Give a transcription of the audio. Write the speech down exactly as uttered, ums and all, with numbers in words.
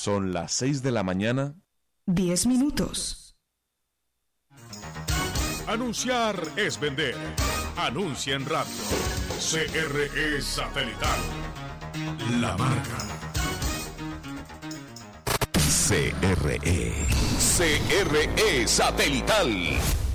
Son las seis de la mañana. Diez minutos. Anunciar es vender. Anuncia en radio. C R E Satelital. La marca. C R E. C R E Satelital.